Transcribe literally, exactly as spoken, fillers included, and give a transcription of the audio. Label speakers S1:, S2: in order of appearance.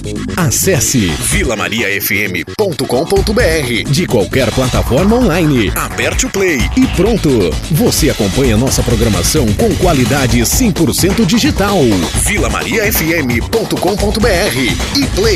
S1: Acesse
S2: vila maria f m ponto com ponto b r.
S1: de qualquer plataforma online.
S2: Aperte o play
S1: E pronto! Você acompanha nossa programação com qualidade cem por cento digital.
S2: vila maria f m ponto com ponto b r e play.